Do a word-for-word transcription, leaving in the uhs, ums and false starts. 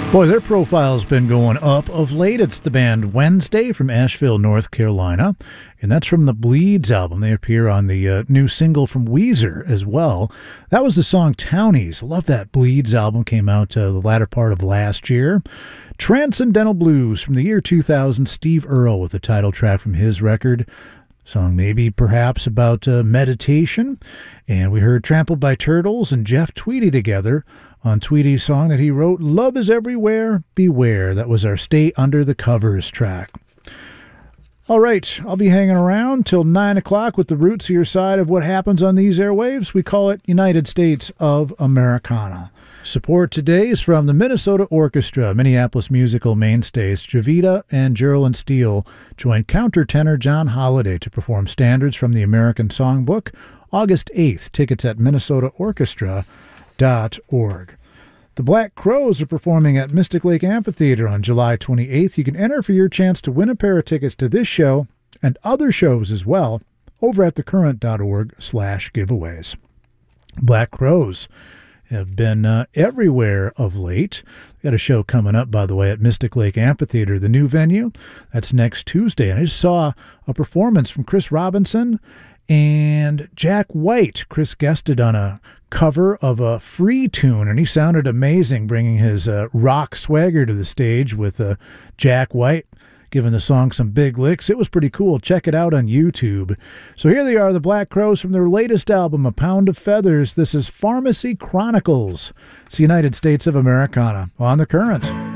Boy, their profile's been going up of late. It's the band Wednesday from Asheville, North Carolina, and that's from the Bleeds album. They appear on the uh, new single from Weezer as well. That was the song Townies. Love that Bleeds album. Came out uh, the latter part of last year. Transcendental Blues from the year two thousand, Steve Earle with the title track from his record. Song maybe perhaps about uh, meditation. And we heard Trampled by Turtles and Jeff Tweedy together on Tweedy's song that he wrote, Love is Everywhere, Beware. That was our Stay Under the Covers track. All right, I'll be hanging around till nine o'clock with the rootsier side of what happens on these airwaves. We call it United States of Americana. Support today is from the Minnesota Orchestra. Minneapolis musical mainstays Javita and Geraldine Steele joined countertenor John Holliday to perform standards from the American Songbook August eighth. Tickets at minnesota orchestra dot org. The Black Crowes are performing at Mystic Lake Amphitheater on July twenty-eighth. You can enter for your chance to win a pair of tickets to this show and other shows as well over at thecurrent.org slash giveaways. Black Crowes have been uh, everywhere of late. Got a show coming up, by the way, at Mystic Lake Amphitheater, the new venue. That's next Tuesday. And I just saw a performance from Chris Robinson and Jack White. Chris guested on a cover of a Free tune, and he sounded amazing, bringing his uh, rock swagger to the stage with uh, Jack White giving the song some big licks. It was pretty cool. Check it out on YouTube. So here they are, the Black Crowes from their latest album, A Pound of Feathers. This is Pharmacy Chronicles. It's the United States of Americana on The Current.